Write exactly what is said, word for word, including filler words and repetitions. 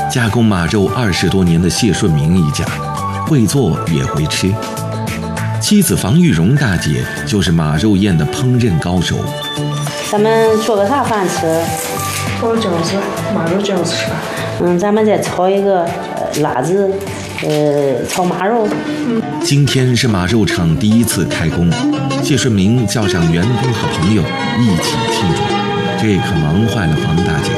加工马肉二十多年的谢顺明一家，会做也会吃。妻子房玉荣大姐就是马肉宴的烹饪高手。 咱们做个啥饭吃？ 做饺子，马肉饺子吃吧。 嗯，咱们再炒一个呃辣子，呃炒马肉。 嗯，今天是马肉厂第一次开工，谢顺明叫上员工和朋友一起庆祝，这可忙坏了房大姐。